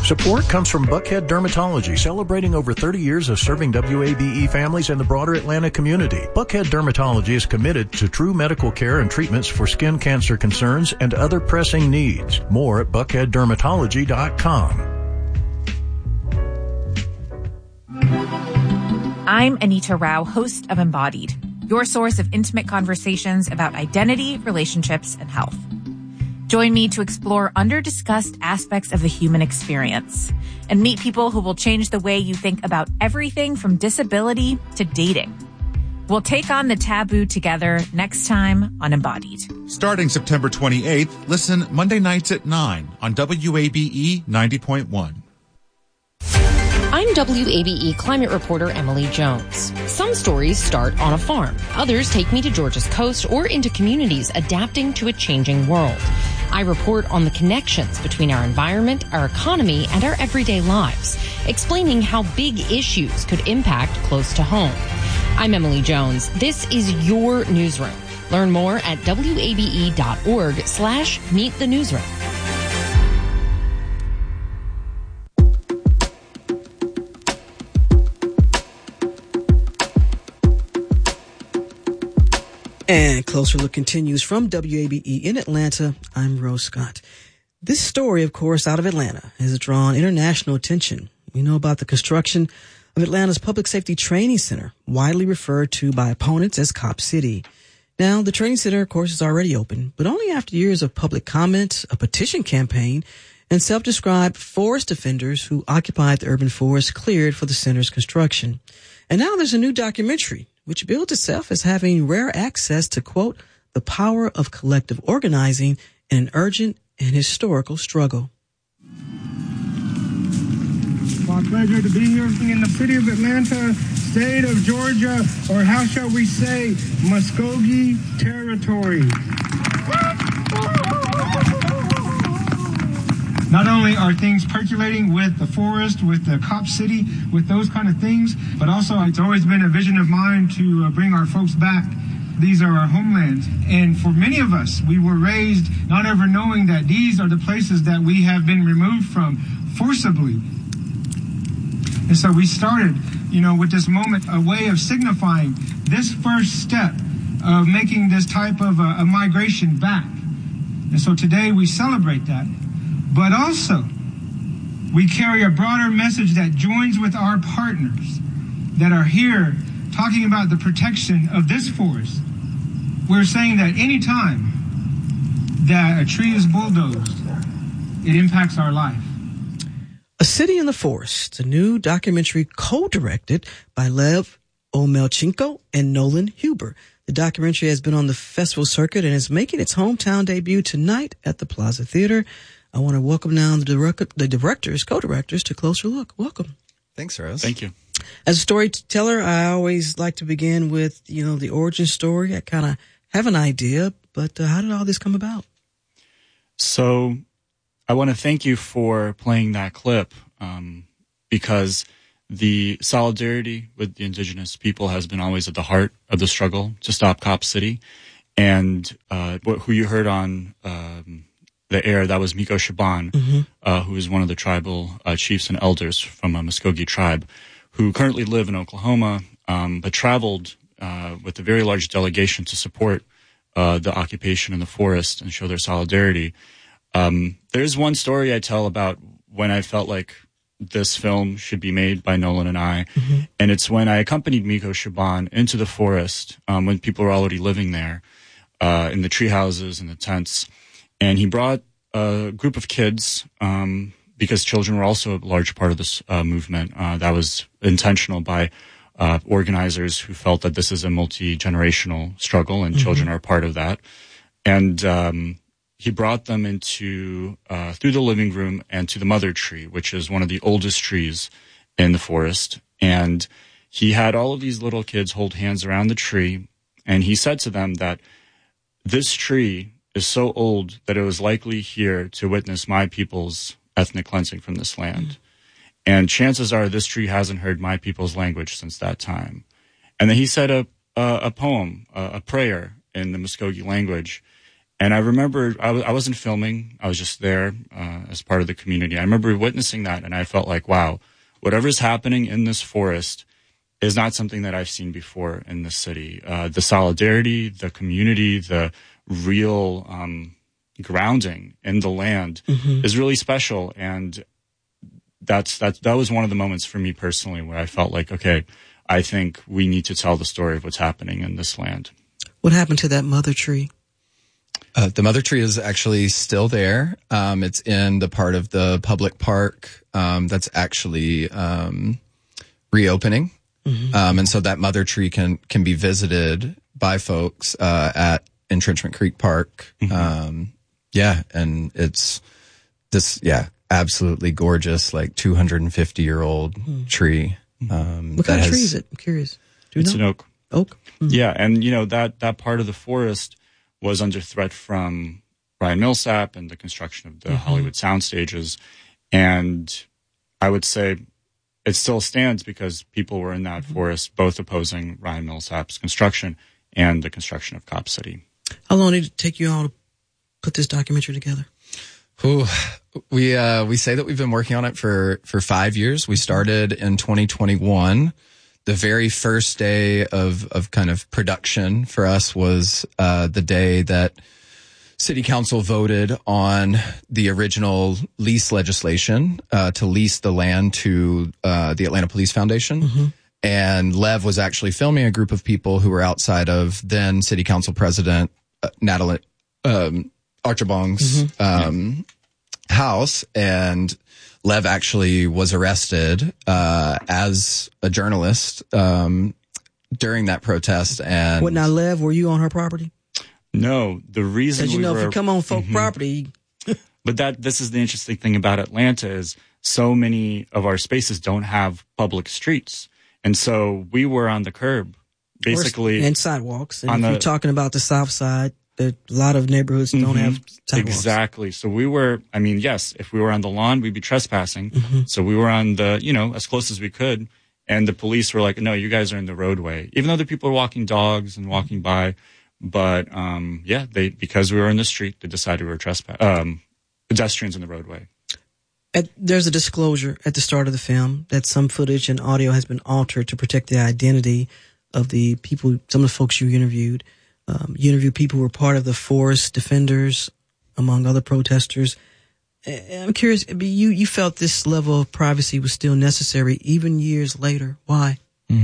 Support comes from Buckhead Dermatology, celebrating over 30 years of serving WABE families and the broader Atlanta community. Buckhead Dermatology is committed to true medical care and treatments for skin cancer concerns and other pressing needs. More at buckheaddermatology.com. I'm Anita Rao, host of Embodied, your source of intimate conversations about identity, relationships, and health. Join me to explore under-discussed aspects of the human experience and meet people who will change the way you think about everything from disability to dating. We'll take on the taboo together next time on Embodied. Starting September 28th, listen Monday nights at 9 on WABE 90.1. I'm WABE climate reporter Emily Jones. Some stories start on a farm. Others take me to Georgia's coast or into communities adapting to a changing world. I report on the connections between our environment, our economy, and our everyday lives, explaining how big issues could impact close to home. I'm Emily Jones. This is your newsroom. Learn more at wabe.org/meet the newsroom. And Closer Look continues from WABE in Atlanta. I'm Rose Scott. This story, of course, out of Atlanta has drawn international attention. We know about the construction of Atlanta's Public Safety Training Center, widely referred to by opponents as Cop City. Now, the training center, of course, is already open, but only after years of public comment, a petition campaign, and self-described forest defenders who occupied the urban forest cleared for the center's construction. And now there's a new documentary which bills itself as having rare access to, quote, the power of collective organizing in an urgent and historical struggle. My pleasure to be here in the city of Atlanta, state of Georgia, or how shall we say, Muskogee territory. Not only are things percolating with the forest, with the Cop City, with those kind of things, but also it's always been a vision of mine to bring our folks back. These are our homelands. And for many of us, we were raised not ever knowing that these are the places that we have been removed from forcibly. And so we started, with this moment, a way of signifying this first step of making this type of a migration back. And so today we celebrate that. But also, we carry a broader message that joins with our partners that are here talking about the protection of this forest. We're saying that any time that a tree is bulldozed, it impacts our life. A City in the Forest, a new documentary co-directed by Lev Omelchenko and Nolan Huber. The documentary has been on the festival circuit and is making its hometown debut tonight at the Plaza Theater. I want to welcome now the directors, co-directors to Closer Look. Welcome. Thanks, Rose. Thank you. As a storyteller, I always like to begin with, the origin story. I kind of have an idea, but how did all this come about? So I want to thank you for playing that clip because the solidarity with the indigenous people has been always at the heart of the struggle to stop Cop City. And who you heard on the air, that was Miko Shaban, who is one of the tribal chiefs and elders from a Muskogee tribe, who currently live in Oklahoma, but traveled with a very large delegation to support the occupation in the forest and show their solidarity. There's one story I tell about when I felt like this film should be made by Nolan and I, and it's when I accompanied Miko Shaban into the forest when people were already living there in the tree houses and the tents. And he brought a group of kids, because children were also a large part of this movement. That was intentional by organizers who felt that this is a multi-generational struggle and children are part of that. And he brought them into through the living room and to the mother tree, which is one of the oldest trees in the forest. And he had all of these little kids hold hands around the tree, and he said to them that this tree is so old that it was likely here to witness my people's ethnic cleansing from this land. And chances are this tree hasn't heard my people's language since that time. And then he said a poem, a prayer in the Muskogee language. And I remember I wasn't filming. I was just there as part of the community. I remember witnessing that, and I felt like, wow, whatever's happening in this forest is not something that I've seen before in this city. The solidarity, the community, the real grounding in the land is really special. And that was one of the moments for me personally where I felt like, okay, I think we need to tell the story of what's happening in this land. What happened to that mother tree? The mother tree is actually still there. It's in the part of the public park that's actually reopening. And so that mother tree can be visited by folks at Entrenchment Creek Park. And it's this, absolutely gorgeous, like 250-year-old tree. What kind of tree is it? I'm curious. It's an oak. Oak? Yeah, and that part of the forest was under threat from Brian Millsap and the construction of the Hollywood sound stages. And I would say it still stands because people were in that forest, both opposing Ryan Millsap's construction and the construction of Cop City. How long did it take you all to put this documentary together? We say that we've been working on it for 5 years. We started in 2021. The very first day of kind of production for us was the day that City Council voted on the original lease legislation to lease the land to the Atlanta Police Foundation. And Lev was actually filming a group of people who were outside of then City Council President Natalie Archibong's house, and Lev actually was arrested as a journalist during that protest. And what now, Lev? Were you on her property? No, the reason because if you come on folk property. But this is the interesting thing about Atlanta is so many of our spaces don't have public streets, and so we were on the curb, basically, and sidewalks. And if you're talking about the South Side, a lot of neighborhoods don't have sidewalks. Exactly. So we were, yes, if we were on the lawn, we'd be trespassing. So we were on the, as close as we could. And the police were like, no, you guys are in the roadway, even though the people were walking dogs and walking by. But, because we were in the street, they decided we were pedestrians in the roadway. There's a disclosure at the start of the film that some footage and audio has been altered to protect the identity of the people, some of the folks you interviewed. You interviewed people who were part of the forest defenders, among other protesters. I'm curious, you felt this level of privacy was still necessary even years later. Why?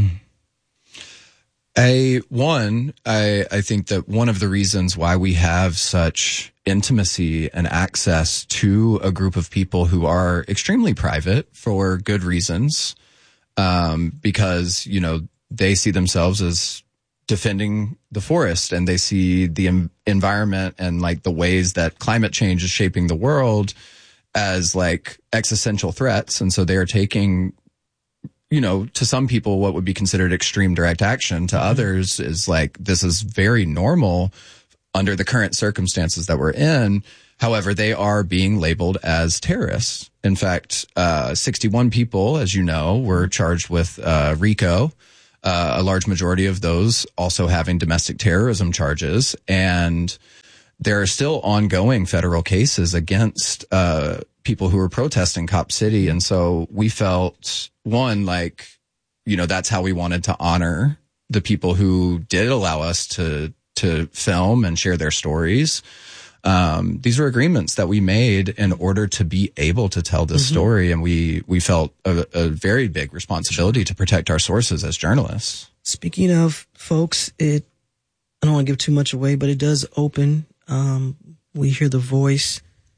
I think that one of the reasons why we have such intimacy and access to a group of people who are extremely private for good reasons, because, they see themselves as defending the forest, and they see the environment and like the ways that climate change is shaping the world as like existential threats. And so they are taking, to some people, what would be considered extreme direct action. To others is like, this is very normal under the current circumstances that we're in. However, they are being labeled as terrorists. In fact, 61 people, as you know, were charged with RICO. A large majority of those also having domestic terrorism charges. And there are still ongoing federal cases against people who were protesting Cop City. And so we felt, that's how we wanted to honor the people who did allow us to film and share their stories. These were agreements that we made in order to be able to tell this story. And we felt a very big responsibility to protect our sources as journalists. Speaking of folks, I don't want to give too much away, but it does open. We hear the voice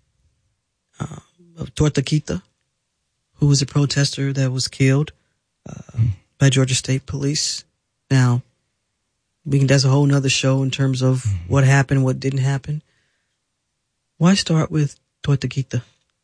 of Tortuguita, who was a protester that was killed by Georgia State Police. Now, that's a whole nother show in terms of what happened, what didn't happen. Why start with Tortuguita?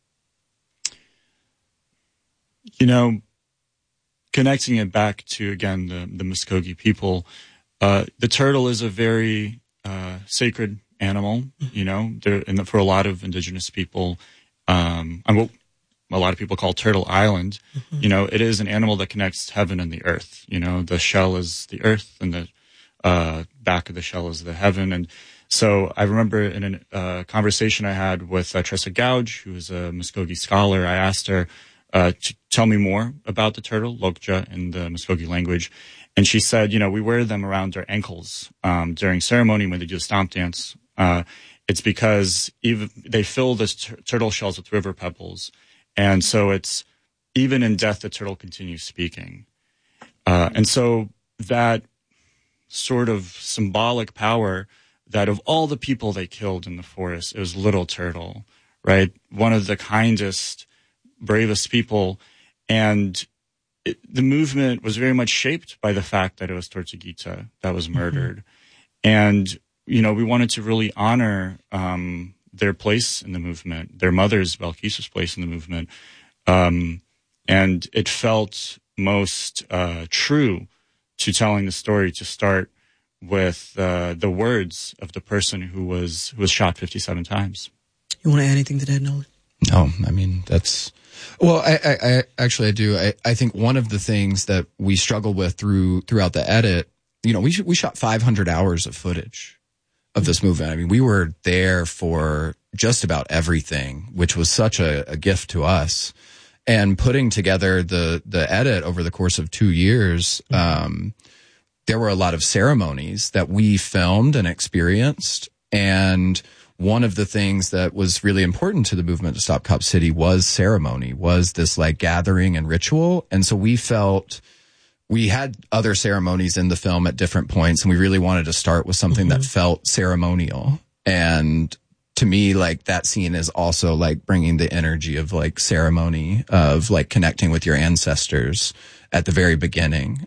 Connecting it back to, again, the Muskogee people, the turtle is a very sacred animal, and for a lot of indigenous people, what a lot of people call Turtle Island, it is an animal that connects heaven and the earth. The shell is the earth and the back of the shell is the heaven. And So I remember in a conversation I had with Tressa Gouge, who is a Muskogee scholar, I asked her to tell me more about the turtle, Lokja, in the Muskogee language. And she said, we wear them around our ankles during ceremony when they do the stomp dance. It's because they fill the turtle shells with river pebbles. And so it's even in death, the turtle continues speaking. And so that sort of symbolic power that of all the people they killed in the forest, it was Little Turtle, right? One of the kindest, bravest people. And the movement was very much shaped by the fact that it was Tortuguita that was murdered. And, we wanted to really honor their place in the movement, their mother's, Belkisu's place in the movement. And it felt most true to telling the story to start with the words of the person who was shot 57 times. You want to add anything to that, Nolan? No, I mean, that's... Well, I actually, I do. I think one of the things that we struggled with throughout the edit, we shot 500 hours of footage of this movement. I mean, we were there for just about everything, which was such a gift to us. And putting together the edit over the course of 2 years, there were a lot of ceremonies that we filmed and experienced. And one of the things that was really important to the movement to stop Cop City was ceremony, was this like gathering and ritual. And so we felt we had other ceremonies in the film at different points, and we really wanted to start with something that felt ceremonial. And to me, like, that scene is also like bringing the energy of like ceremony, of like connecting with your ancestors at the very beginning.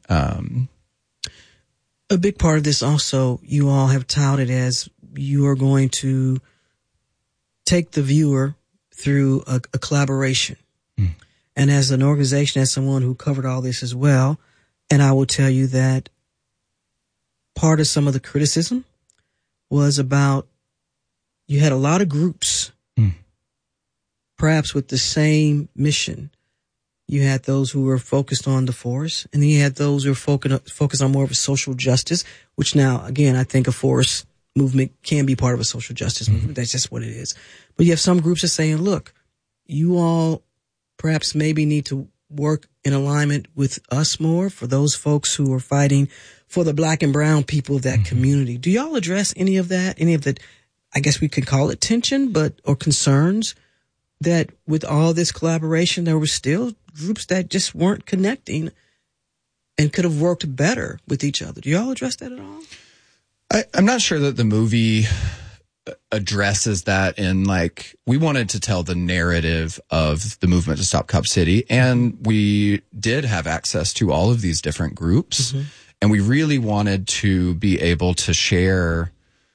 A big part of this also, you all have touted as you are going to take the viewer through a collaboration. And as an organization, as someone who covered all this as well, and I will tell you that part of some of the criticism was about, you had a lot of groups, perhaps with the same mission. You had those who were focused on the forest, and then you had those who were focused on more of a social justice, which now, again, I think a forest movement can be part of a social justice movement. That's just what it is. But you have some groups that are saying, look, you all perhaps maybe need to work in alignment with us more, for those folks who are fighting for the Black and brown people of that community. Do y'all address any of that? Any of the, I guess we could call it tension, or concerns that with all this collaboration, there were still groups that just weren't connecting and could have worked better with each other? Do y'all address that at all? I'm not sure that the movie addresses that in, like, we wanted to tell the narrative of the movement to stop Cop City, and we did have access to all of these different groups, and we really wanted to be able to share,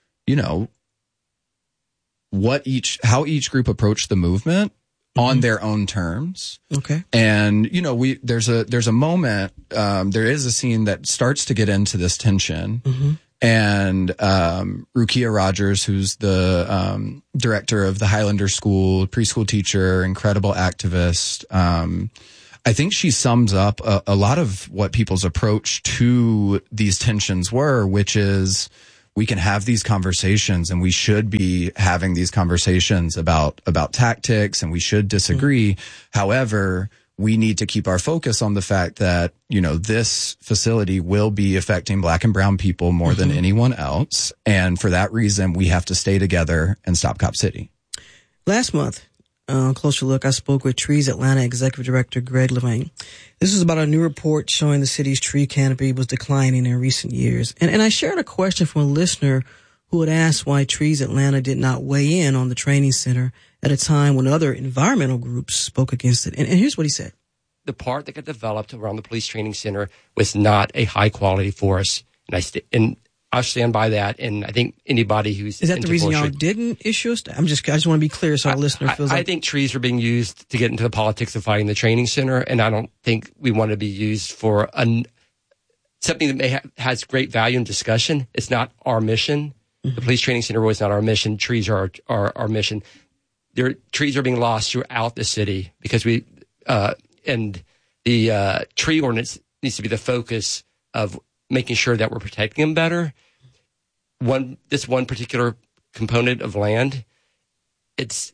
how each group approached the movement on their own terms. Okay. And, there's a moment, there is a scene that starts to get into this tension. And Rukia Rogers, who's the director of the Highlander School, preschool teacher, incredible activist, I think she sums up a lot of what people's approach to these tensions were, which is, we can have these conversations, and we should be having these conversations about tactics, and we should disagree. However, we need to keep our focus on the fact that, this facility will be affecting Black and brown people more than anyone else. And for that reason, we have to stay together and stop Cop City. Last month, Closer Look, I spoke with Trees Atlanta Executive Director Greg Levine. This is about a new report showing the city's tree canopy was declining in recent years. And I shared a question from a listener who had asked why Trees Atlanta did not weigh in on the training center at a time when other environmental groups spoke against it. And here's what he said. The part that got developed around the police training center was not a high quality forest. And I stand by that. And I think anybody who's... Is that the reason y'all didn't issue a I just want to be clear so our listener feels I think trees are being used to get into the politics of fighting the training center. And I don't think we want to be used for something that has great value in discussion. It's not our mission. The police training center was not our mission. Trees are our mission. Trees are being lost throughout the city because and the tree ordinance needs to be the focus of making sure that we're protecting them better. this one particular component of land, it's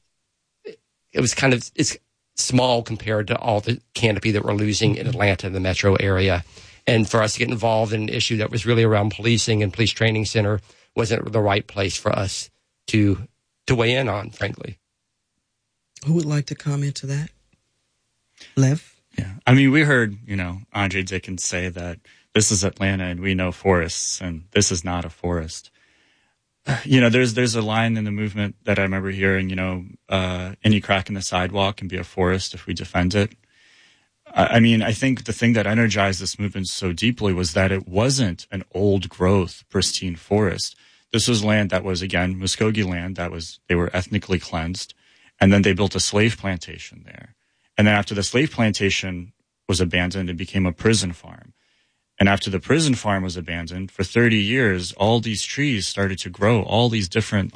small compared to all the canopy that we're losing in Atlanta, the metro area. And for us to get involved in an issue that was really around policing and police training center wasn't the right place for us to weigh in on, frankly. Who would like to comment to that? Lev? Yeah. I mean, we heard, Andre Dickens say that this is Atlanta and we know forests and this is not a forest. There's a line in the movement that I remember hearing, any crack in the sidewalk can be a forest if we defend it. I mean, I think the thing that energized this movement so deeply was that it wasn't an old growth, pristine forest. This was land that was, again, Muskogee land they were ethnically cleansed. And then they built a slave plantation there. And then after the slave plantation was abandoned, it became a prison farm. And after the prison farm was abandoned, for 30 years, all these trees started to grow. All this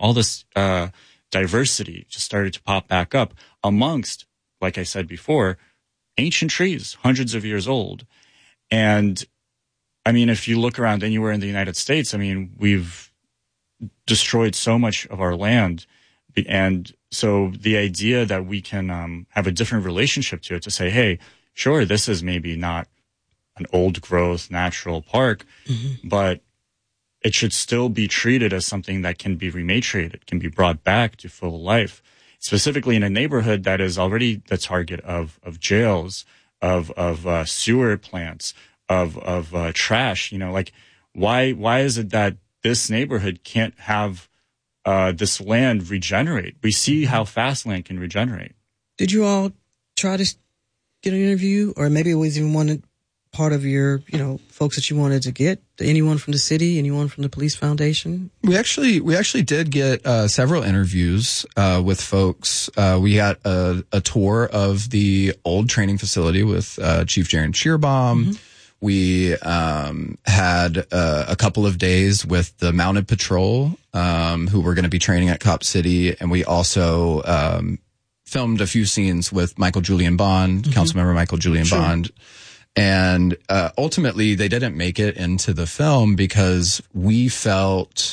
diversity just started to pop back up amongst, like I said before, ancient trees, hundreds of years old. And I mean, if you look around anywhere in the United States, I mean, we've destroyed so much of our land. And so the idea that we can have a different relationship to it, to say, hey, sure, this is maybe not an old growth natural park, but it should still be treated as something that can be rematriated, can be brought back to full life, specifically in a neighborhood that is already the target of jails, of sewer plants, of trash. Why is it that this neighborhood can't have this land regenerate? We see how fast land can regenerate. Did you all try to get an interview, or maybe it was even part of your, folks that you wanted to get? Anyone from the city, anyone from the police foundation? We actually did get several interviews with folks. We got a tour of the old training facility with Chief Jaron Schierbaum. We had a couple of days with the Mounted Patrol, who were going to be training at Cop City, and we also filmed a few scenes with Michael Julian Bond, Councilmember Michael Julian Bond. And ultimately, they didn't make it into the film because we felt,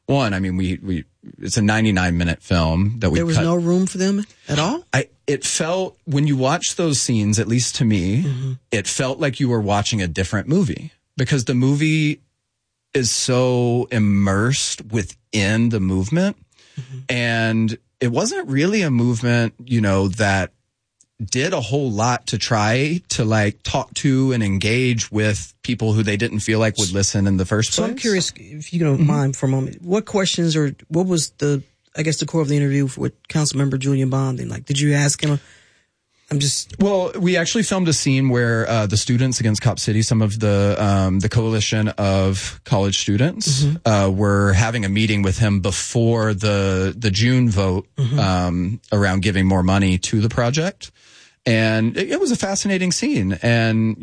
we it's a 99-minute film that we there was no room for them at all? It felt, when you watch those scenes, at least to me, it felt like you were watching a different movie, because the movie is so immersed within the movement. And it wasn't really a movement, that did a whole lot to try to talk to and engage with people who they didn't feel like would listen in the first place. So I'm curious, if you don't mind for a moment, what questions, or what was the core of the interview with Councilmember Julian Bond? And did you ask him? Well, we actually filmed a scene where the students against Cop City, some of the coalition of college students, were having a meeting with him before the June vote around giving more money to the project. And it was a fascinating scene. And,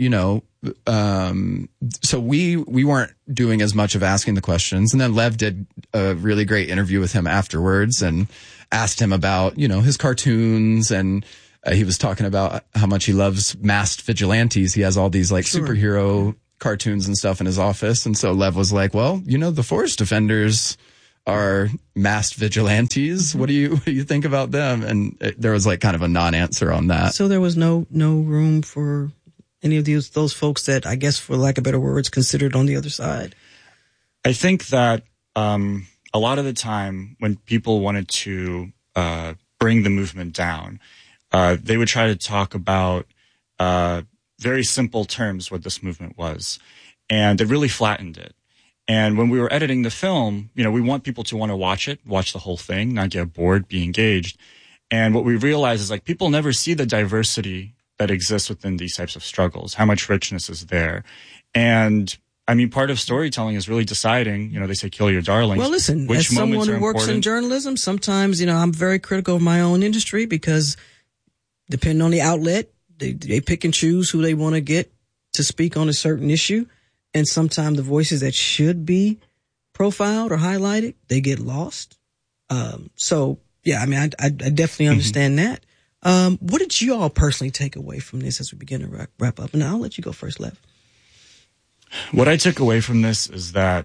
so we weren't doing as much of asking the questions. And then Lev did a really great interview with him afterwards and asked him about, his cartoons, and he was talking about how much he loves masked vigilantes. He has all these superhero cartoons and stuff in his office. And so Lev was like, well, the forest defenders are masked vigilantes. What do you think about them? And there was kind of a non-answer on that. So there was no room for any of those folks that, I guess, for lack of better words, considered on the other side. I think that a lot of the time when people wanted to bring the movement down, they would try to talk about very simple terms what this movement was, and it really flattened it. And when we were editing the film, we want people to want to watch the whole thing, not get bored, be engaged. And what we realized is people never see the diversity that exists within these types of struggles, how much richness is there. And part of storytelling is really deciding, they say kill your darlings. Well, listen, as someone who works in journalism, sometimes, I'm very critical of my own industry, because depending on the outlet, they pick and choose who they want to get to speak on a certain issue. And sometimes the voices that should be profiled or highlighted, they get lost. So, yeah, I definitely understand that. What did you all personally take away from this as we begin to wrap up? And I'll let you go first, Lev. What I took away from this is that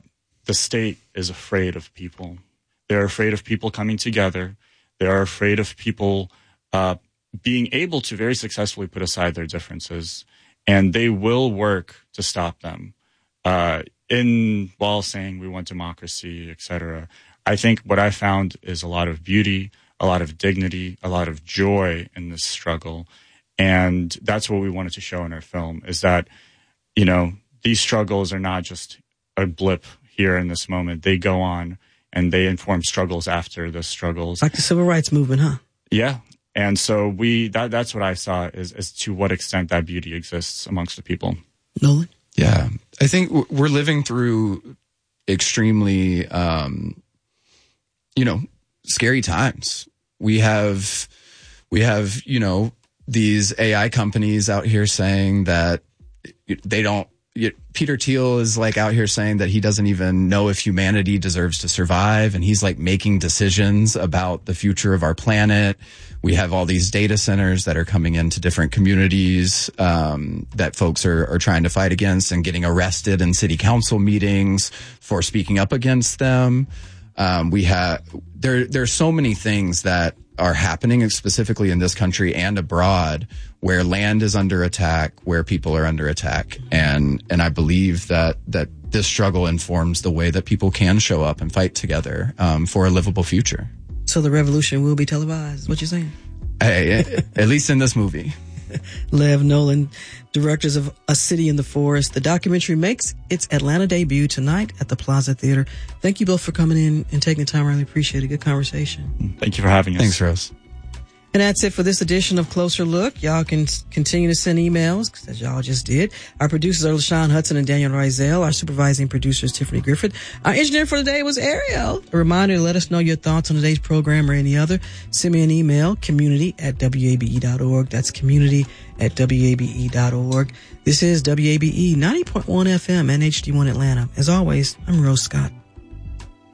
the state is afraid of people. They're afraid of people coming together. They are afraid of people being able to very successfully put aside their differences, and they will work to stop them. While saying we want democracy, etc. I think what I found is a lot of beauty, a lot of dignity, a lot of joy in this struggle. And that's what we wanted to show in our film, is that, these struggles are not just a blip here in this moment. They go on and they inform struggles after the struggles. Like the civil rights movement, huh? Yeah. And so that's what I saw is to what extent that beauty exists amongst the people. Nolan? Yeah. I think we're living through extremely, scary times. We have, these AI companies out here saying that they don't, Peter Thiel is like out here saying that he doesn't even know if humanity deserves to survive. And he's like making decisions about the future of our planet. We have all these data centers that are coming into different communities, that folks are trying to fight against and getting arrested in city council meetings for speaking up against them. There's so many things that are happening specifically in this country and abroad where land is under attack, where people are under attack. And I believe that this struggle informs the way that people can show up and fight together, for a livable future. So the revolution will be televised, what you saying? Hey, at least in this movie. Lev, Nolan, directors of A City in the Forest. The documentary makes its Atlanta debut tonight at the Plaza Theater. Thank you both for coming in and taking the time. I really appreciate it. Good conversation. Thank you for having us. Thanks, Rose. And that's it for this edition of Closer Look. Y'all can continue to send emails, as y'all just did. Our producers are LaShawn Hudson and Daniel Rizel. Our supervising producer is Tiffany Griffith. Our engineer for today was Ariel. A reminder to let us know your thoughts on today's program or any other. Send me an email, community@wabe.org. That's community@wabe.org. This is WABE 90.1 FM and HD1 Atlanta. As always, I'm Rose Scott.